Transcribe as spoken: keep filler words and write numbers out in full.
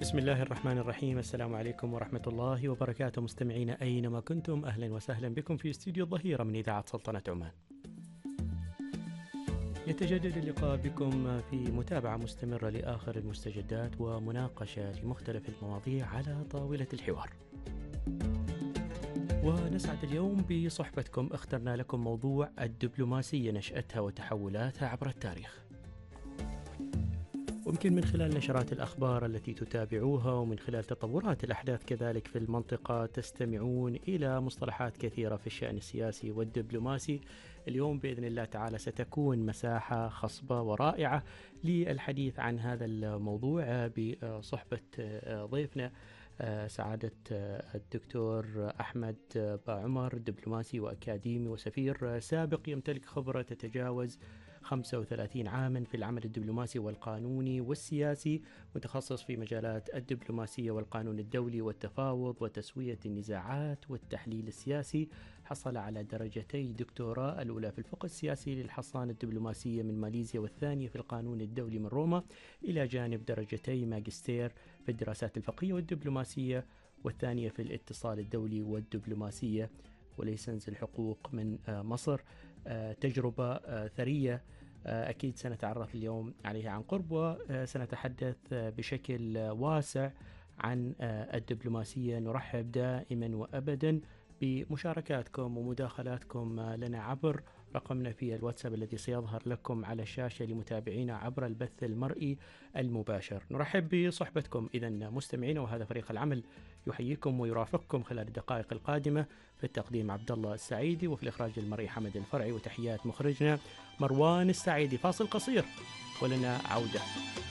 بسم الله الرحمن الرحيم. السلام عليكم ورحمة الله وبركاته مستمعين أينما كنتم، أهلا وسهلا بكم في استوديو الظهيرة من إذاعة سلطنة عمان. يتجدد اللقاء بكم في متابعة مستمرة لآخر المستجدات ومناقشة لمختلف المواضيع على طاولة الحوار. ونسعد اليوم بصحبتكم. اخترنا لكم موضوع الدبلوماسية، نشأتها وتحولاتها عبر التاريخ. ويمكن من خلال نشرات الأخبار التي تتابعوها ومن خلال تطورات الأحداث كذلك في المنطقة تستمعون إلى مصطلحات كثيرة في الشأن السياسي والدبلوماسي. اليوم بإذن الله تعالى ستكون مساحة خصبة ورائعة للحديث عن هذا الموضوع بصحبة ضيفنا سعادة الدكتور أحمد باعمر، دبلوماسي وأكاديمي وسفير سابق يمتلك خبرة تتجاوز خمسة وثلاثين عاما في العمل الدبلوماسي والقانوني والسياسي، متخصص في مجالات الدبلوماسية والقانون الدولي والتفاوض وتسوية النزاعات والتحليل السياسي. حصل على درجتي دكتوراه، الأولى في الفقه السياسي للحصانة الدبلوماسية من ماليزيا والثانية في القانون الدولي من روما، إلى جانب درجتي ماجستير في الدراسات الفقهية والدبلوماسية والثانية في الاتصال الدولي والدبلوماسية وليسنس الحقوق من مصر. تجربة ثرية أكيد سنتعرف اليوم عليها عن قرب، وسنتحدث بشكل واسع عن الدبلوماسية. نرحب دائما وأبدا بمشاركاتكم ومداخلاتكم لنا عبر رقمنا في الواتساب الذي سيظهر لكم على الشاشة لمتابعينا عبر البث المرئي المباشر. نرحب بصحبتكم إذا مستمعين، وهذا فريق العمل يحييكم ويرافقكم خلال الدقائق القادمة. في التقديم عبد الله السعيدي، وفي الإخراج المرئي حمد الفرعي، وتحيات مخرجنا مروان السعيدي. فاصل قصير ولنا عودة.